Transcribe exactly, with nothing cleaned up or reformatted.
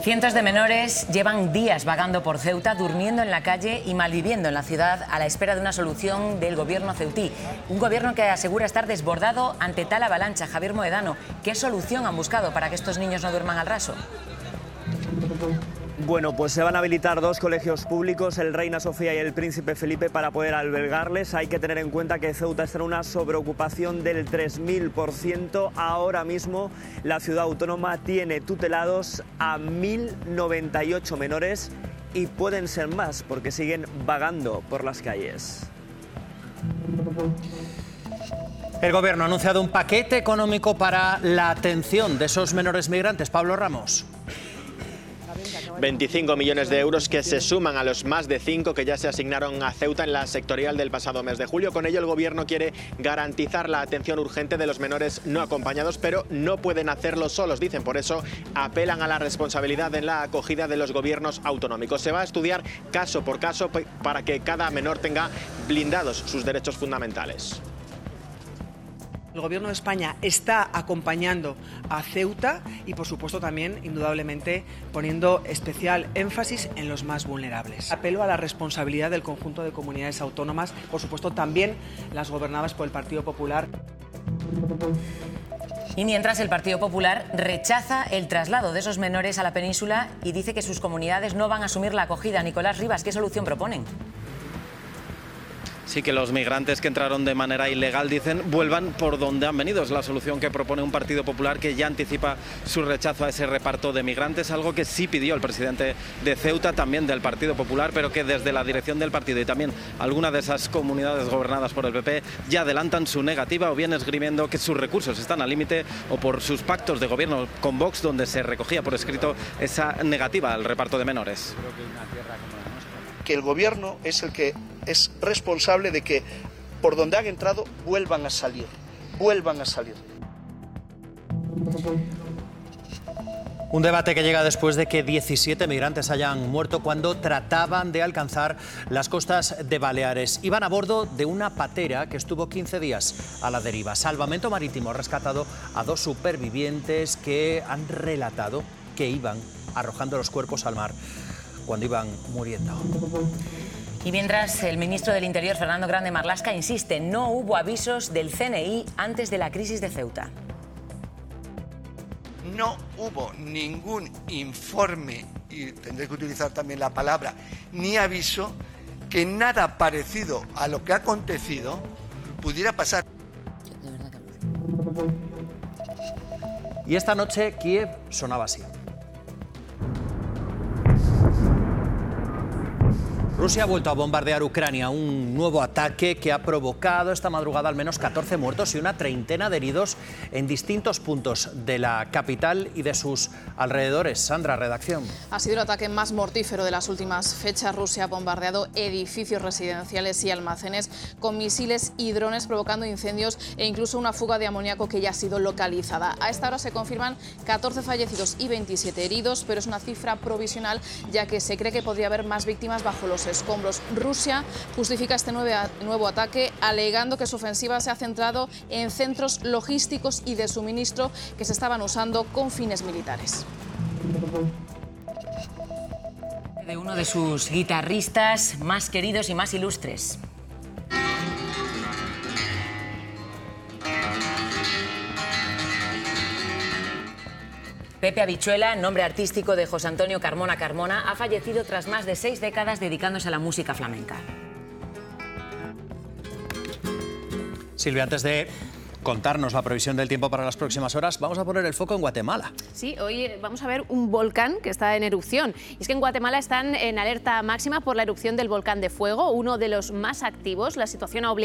Cientos de menores llevan días vagando por Ceuta, durmiendo en la calle y malviviendo en la ciudad a la espera de una solución del gobierno ceutí. Un gobierno que asegura estar desbordado ante tal avalancha. Javier Moedano, ¿qué solución han buscado para que estos niños no duerman al raso? Bueno, pues se van a habilitar dos colegios públicos, el Reina Sofía y el Príncipe Felipe, para poder albergarles. Hay que tener en cuenta que Ceuta está en una sobreocupación del tres mil por ciento. Ahora mismo la ciudad autónoma tiene tutelados a mil noventa y ocho menores y pueden ser más porque siguen vagando por las calles. El Gobierno ha anunciado un paquete económico para la atención de esos menores migrantes. Pablo Ramos. veinticinco millones de euros que se suman a los más de cinco que ya se asignaron a Ceuta en la sectorial del pasado mes de julio. Con ello el Gobierno quiere garantizar la atención urgente de los menores no acompañados, pero no pueden hacerlo solos, dicen. Por eso apelan a la responsabilidad en la acogida de los gobiernos autonómicos. Se va a estudiar caso por caso para que cada menor tenga blindados sus derechos fundamentales. El Gobierno de España está acompañando a Ceuta y, por supuesto, también, indudablemente, poniendo especial énfasis en los más vulnerables. Apelo a la responsabilidad del conjunto de comunidades autónomas, por supuesto, también las gobernadas por el Partido Popular. Y mientras, el Partido Popular rechaza el traslado de esos menores a la península y dice que sus comunidades no van a asumir la acogida. Nicolás Rivas, ¿qué solución proponen? Sí, que los migrantes que entraron de manera ilegal, dicen, vuelvan por donde han venido. Es la solución que propone un Partido Popular que ya anticipa su rechazo a ese reparto de migrantes, algo que sí pidió el presidente de Ceuta, también del Partido Popular, pero que desde la dirección del partido y también algunas de esas comunidades gobernadas por el P P ya adelantan su negativa, o bien esgrimiendo que sus recursos están al límite, o por sus pactos de gobierno con Vox, donde se recogía por escrito esa negativa al reparto de menores. Que el Gobierno es el que es responsable de que por donde han entrado vuelvan a salir, vuelvan a salir. Un debate que llega después de que diecisiete migrantes hayan muerto cuando trataban de alcanzar las costas de Baleares. Iban a bordo de una patera que estuvo quince días a la deriva. Salvamento Marítimo ha rescatado a dos supervivientes que han relatado que iban arrojando los cuerpos al mar cuando iban muriendo. Y mientras, el ministro del Interior, Fernando Grande Marlaska, insiste, no hubo avisos del C N I antes de la crisis de Ceuta. No hubo ningún informe, y tendré que utilizar también la palabra, ni aviso, que nada parecido a lo que ha acontecido pudiera pasar. Y esta noche Kiev sonaba así. Rusia ha vuelto a bombardear Ucrania, un nuevo ataque que ha provocado esta madrugada al menos catorce muertos y una treintena de heridos en distintos puntos de la capital y de sus alrededores. Sandra, redacción. Ha sido el ataque más mortífero de las últimas fechas. Rusia ha bombardeado edificios residenciales y almacenes con misiles y drones, provocando incendios e incluso una fuga de amoníaco que ya ha sido localizada. A esta hora se confirman catorce fallecidos y veintisiete heridos, pero es una cifra provisional, ya que se cree que podría haber más víctimas bajo los escombros. Rusia justifica este nuevo ataque alegando que su ofensiva se ha centrado en centros logísticos y de suministro que se estaban usando con fines militares. De uno de sus guitarristas más queridos y más ilustres. Pepe Habichuela, nombre artístico de José Antonio Carmona Carmona, ha fallecido tras más de seis décadas dedicándose a la música flamenca. Silvia, antes de contarnos la previsión del tiempo para las próximas horas, vamos a poner el foco en Guatemala. Sí, hoy vamos a ver un volcán que está en erupción. Y es que en Guatemala están en alerta máxima por la erupción del volcán de fuego, uno de los más activos. La situación ha obligado